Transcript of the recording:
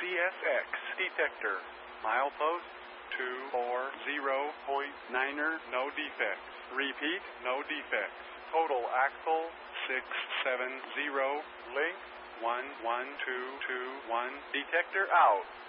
CSX detector. Milepost 240.9er, no defects. Repeat, no defects. Total axle 670. Link 11221. Detector out.